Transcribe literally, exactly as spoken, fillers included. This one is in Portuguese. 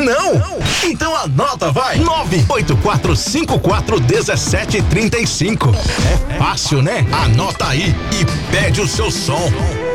Não? Então anota, vai. nove oito quatro cinco quatro um sete três cinco. É fácil, né? Anota aí e pede o seu som.